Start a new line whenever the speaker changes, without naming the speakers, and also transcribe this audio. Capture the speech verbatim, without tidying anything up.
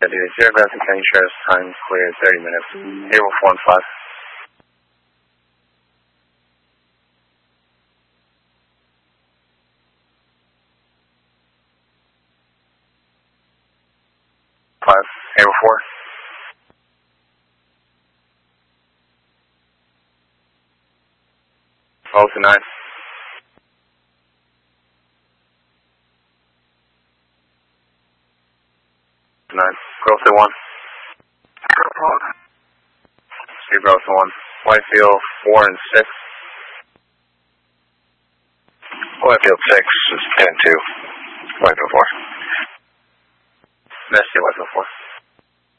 Zero ground to county sheriff's time clear thirty minutes. Able four and five. Five. Able four. Twelve to nine. Nine. Growth to one. Speed growth to one. Whitefield four and six.
Whitefield six is ten two. Whitefield four.
Nessie Whitefield four.